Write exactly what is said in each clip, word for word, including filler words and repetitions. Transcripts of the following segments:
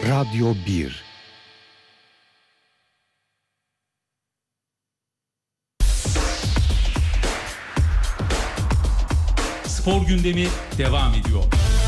Radyo bir. Spor gündemi devam ediyor.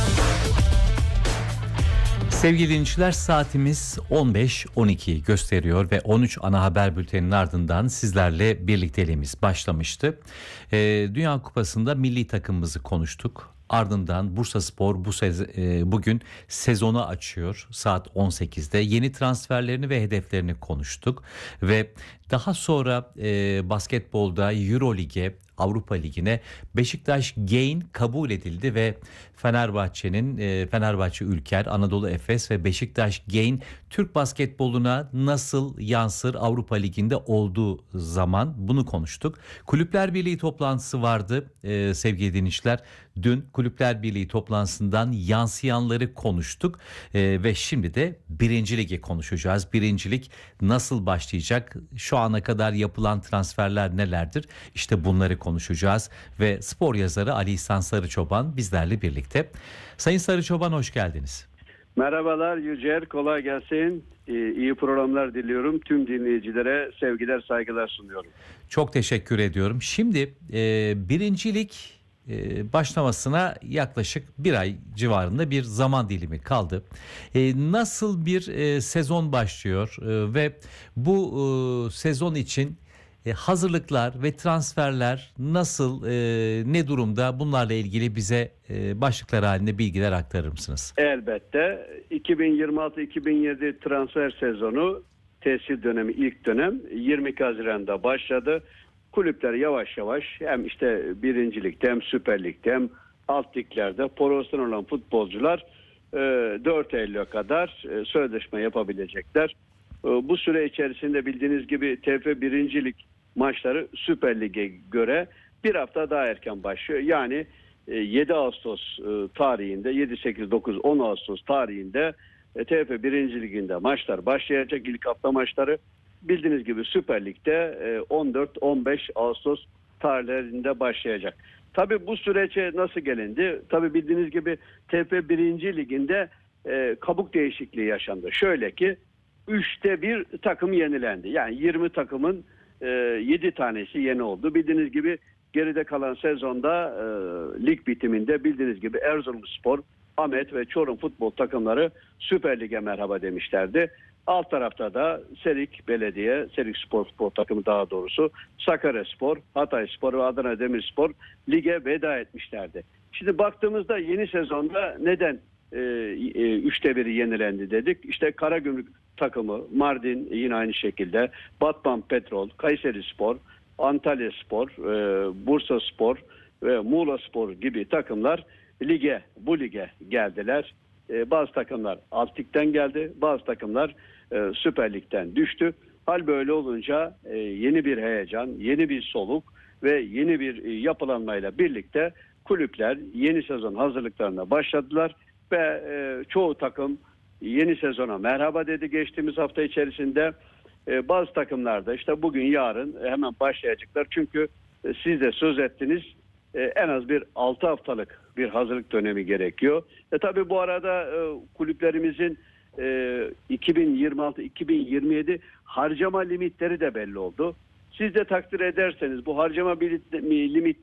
Sevgili dinleyiciler, saatimiz on beş on iki gösteriyor ve on üç ana haber bülteninin ardından sizlerle birlikteliğimiz başlamıştı. Ee, Dünya Kupası'nda milli takımımızı konuştuk. Ardından Bursaspor bu sez- e, bugün sezonu açıyor saat on sekizde. Yeni transferlerini ve hedeflerini konuştuk ve daha sonra e, basketbolda Eurolig'e, Avrupa Ligi'ne Beşiktaş Gain kabul edildi ve Fenerbahçe'nin e, Fenerbahçe Ülker, Anadolu Efes ve Beşiktaş Gain Türk basketboluna nasıl yansır Avrupa Ligi'nde olduğu zaman bunu konuştuk. Kulüpler Birliği toplantısı vardı e, sevgili dinleyiciler. Dün Kulüpler Birliği toplantısından yansıyanları konuştuk e, ve şimdi de birinci Lig'i konuşacağız. Birinci Lig nasıl başlayacak? Şu ana kadar yapılan transferler nelerdir? İşte bunları konuşacağız ve spor yazarı Ali İhsan Sarıçoban bizlerle birlikte. Sayın Sarıçoban, hoş geldiniz. Merhabalar Yücel, kolay gelsin. Ee, iyi programlar diliyorum. Tüm dinleyicilere sevgiler, saygılar sunuyorum. Çok teşekkür ediyorum. Şimdi e, birinci Lig e, başlamasına yaklaşık bir ay civarında bir zaman dilimi kaldı. E, nasıl bir e, sezon başlıyor e, ve bu e, sezon için e, hazırlıklar ve transferler nasıl, e, ne durumda? Bunlarla ilgili bize e, başlıklar halinde bilgiler aktarır mısınız? Elbette. iki bin yirmi altı iki bin yedi transfer sezonu tesir dönemi, ilk dönem yirmi iki Haziran'da başladı. Kulüpler yavaş yavaş hem işte birinci Lig'de hem Süper Lig'de hem alt liglerde profesyonel olan futbolcular e, dört Eylül'e kadar e, sözleşme yapabilecekler. E, bu süre içerisinde bildiğiniz gibi T F bir. Lig maçları Süper Lig'e göre bir hafta daha erken başlıyor. Yani e, yedi Ağustos e, tarihinde yedi, sekiz, dokuz, on Ağustos tarihinde e, T F bir. Lig'inde maçlar başlayacak, ilk hafta maçları. Bildiğiniz gibi Süper Lig'de on dört on beş Ağustos tarihlerinde başlayacak. Tabii bu sürece nasıl gelindi? Tabii bildiğiniz gibi T F bir. Lig'inde e, kabuk değişikliği yaşandı. Şöyle ki üçte bir takım yenilendi. Yani yirmi takımın e, yedi tanesi yeni oldu. Bildiğiniz gibi geride kalan sezonda e, lig bitiminde bildiğiniz gibi Erzurumspor, Ahmet ve Çorum futbol takımları Süper Lig'e merhaba demişlerdi. Alt tarafta da Serik Belediye, Serik Spor futbol takımı daha doğrusu, Sakaryaspor, Hatayspor ve Adana Demirspor lige veda etmişlerdi. Şimdi baktığımızda yeni sezonda neden e, e, üçte biri yenilendi dedik. İşte Karagümrük takımı, Mardin yine aynı şekilde, Batman Petrol, Kayserispor, Antalyaspor, e, Bursaspor ve Muğlaspor gibi takımlar lige, bu lige geldiler. E, bazı takımlar alt ligden geldi, bazı takımlar e, Süper Lig'den düştü. Hal böyle olunca e, yeni bir heyecan, yeni bir soluk ve yeni bir e, yapılanmayla birlikte kulüpler yeni sezon hazırlıklarına başladılar ve e, çoğu takım yeni sezona merhaba dedi geçtiğimiz hafta içerisinde. E, bazı takımlarda işte bugün yarın hemen başlayacaklar. Çünkü e, siz de söz ettiniz, e, en az bir altı haftalık bir hazırlık dönemi gerekiyor. E tabii bu arada e, kulüplerimizin e, iki bin yirmi altı iki bin yirmi yedi harcama limitleri de belli oldu. Siz de takdir ederseniz bu harcama limit